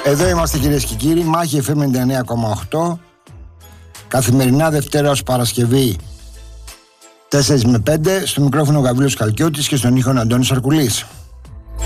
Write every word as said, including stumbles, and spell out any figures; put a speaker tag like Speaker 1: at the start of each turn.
Speaker 1: Εδώ είμαστε κυρίες και κύριοι, Μάχη εφ εμ ενενήντα εννέα κόμμα οκτώ. Καθημερινά Δευτέρα ως Παρασκευή τέσσερα με πέντε. Στο μικρόφωνο Γαβρίλος Καλκιώτης και στον ήχο Αντώνης Αρκουλής.